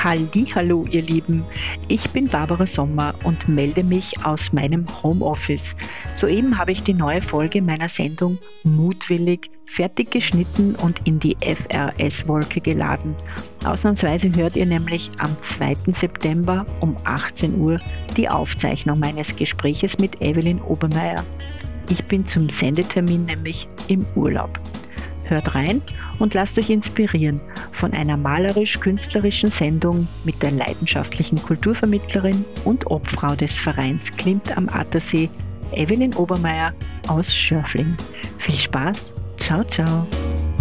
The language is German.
Hallihallo, ihr Lieben. Ich bin Barbara Sommer und melde mich aus meinem Homeoffice. Soeben habe ich die neue Folge meiner Sendung Mutwillig fertig geschnitten und in die FRS-Wolke geladen. Ausnahmsweise hört ihr nämlich am 2. September um 18 Uhr die Aufzeichnung meines Gespräches mit Evelyn Obermeier. Ich bin zum Sendetermin nämlich im Urlaub. Hört rein und lasst euch inspirieren von einer malerisch-künstlerischen Sendung mit der leidenschaftlichen Kulturvermittlerin und Obfrau des Vereins Klimt am Attersee, Evelyn Obermeier aus Schörfling. Viel Spaß, ciao, ciao.